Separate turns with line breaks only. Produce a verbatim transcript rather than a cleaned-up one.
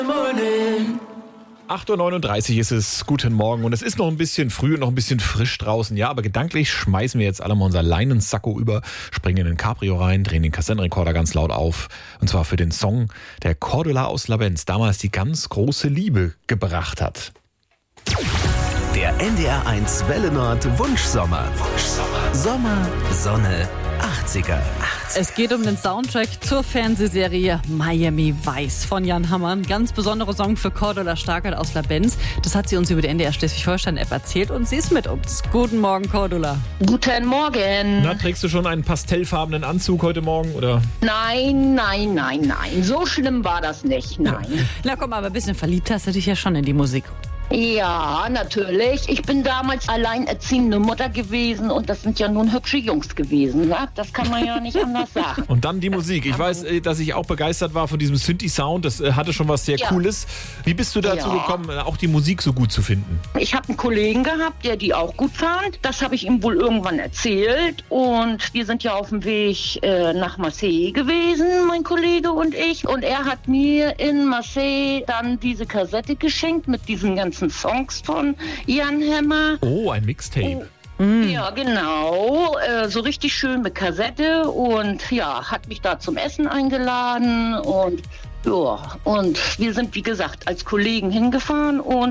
acht Uhr neununddreißig ist es, guten Morgen und es ist noch ein bisschen früh und noch ein bisschen frisch draußen, ja, aber gedanklich schmeißen wir jetzt alle mal unser Leinensacko über, springen in den Cabrio rein, drehen den Kassettenrekorder ganz laut auf und zwar für den Song, der Cordula aus Labenz damals die ganz große Liebe gebracht hat.
Der N D R eins Welle Nord Wunschsommer. Wunschsommer. Sommer, Sonne, achtziger.
Es geht um den Soundtrack zur Fernsehserie Miami Vice von Jan Hammer. Ein ganz besonderer Song für Cordula Stargard aus Labenz. Das hat sie uns über die N D R Schleswig-Holstein-App erzählt und sie ist mit uns. Guten Morgen, Cordula.
Guten Morgen.
Na, trägst du schon einen pastellfarbenen Anzug heute Morgen, oder?
Nein, nein, nein, nein. So schlimm war das nicht, nein.
Na komm, aber ein bisschen verliebt hast du dich ja schon in die Musik.
Ja, natürlich. Ich bin damals alleinerziehende Mutter gewesen und das sind ja nun hübsche Jungs gewesen. Ne? Das kann man ja nicht anders sagen.
Und dann die Musik. Ich weiß, äh, dass ich auch begeistert war von diesem Synthi-Sound. Das äh, hatte schon was sehr
Ja.
Cooles. Wie bist du dazu
Ja.
gekommen, äh, auch die Musik so gut zu finden?
Ich habe einen Kollegen gehabt, der die auch gut fand. Das habe ich ihm wohl irgendwann erzählt. Und wir sind ja auf dem Weg äh, nach Marseille gewesen, mein Kollege und ich. Und er hat mir in Marseille dann diese Kassette geschenkt mit diesen ganzen Songs von Jan Hammer.
Oh, ein Mixtape.
Ja, genau. Äh, so richtig schön mit Kassette und ja, hat mich da zum Essen eingeladen und ja, und wir sind, wie gesagt, als Kollegen hingefahren und